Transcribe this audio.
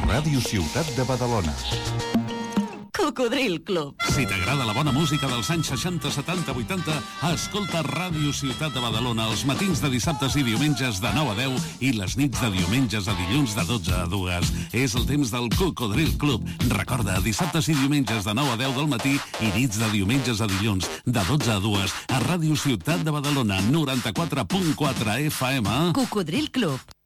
Ràdio Ciutat de Badalona. Cocodril Club. Si t'agrada la bona música dels anys 60, 70, 80, escolta Ràdio Ciutat de Badalona els matins de dissabtes i diumenges de 9 a 10 i les nits de diumenges a dilluns de 12 a 2. És el temps del Cocodril Club. Recorda, dissabtes i diumenges de 9 a 10 del matí i nits de diumenges a dilluns de 12 a 2 a Ràdio Ciutat de Badalona, 94.4 FM. Cocodril Club.